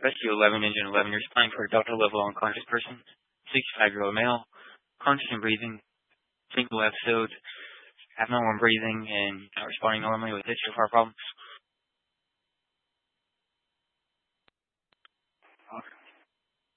Rescue 11, Engine 11, you're responding for a Delta level unconscious person, 65-year-old male, conscious and breathing, single episode, abnormal breathing, and not responding normally with history of heart problems.